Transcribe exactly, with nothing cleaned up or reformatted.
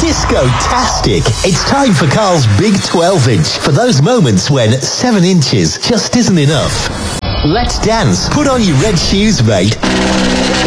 Disco-tastic. It's time for Carl's Big twelve inch for those moments when seven inches just isn't enough. Let's dance. Put on your red shoes, mate.